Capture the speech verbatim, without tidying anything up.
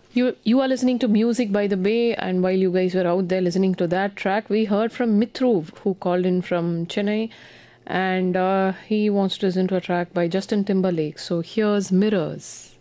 You you are listening to Music by the Bay, and while you guys were out there listening to that track, we heard from Mitru, who called in from Chennai, and uh, he wants to listen to a track by Justin Timberlake. So here's Mirrors.